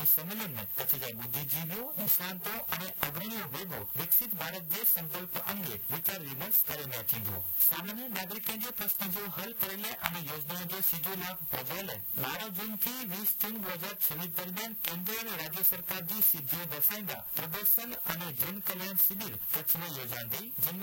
સંમેલનમાં કચ્છના બુદ્ધિજીવીઓ, નિષ્ણાંતો અને અગ્રણીઓ ભેગો વિકસિત ભારત દેશ સંકલ્પ અંગે વિચાર વિમર્શ કરેલા થીંદો. સામાન્ય નાગરિક જે પ્રશ્ન જો હલ કરેલે અને યોજના જો સીધો લાભ પહોંચેલે 12 જૂનથી 20 જૂન 2026 દરમિયાન કેન્દ્ર અને રાજ્ય સરકારની સિદ્ધિઓ દર્શાવતા પ્રદર્શન અને જન કલ્યાણ શિબિર કચ્છમાં યોજાતી.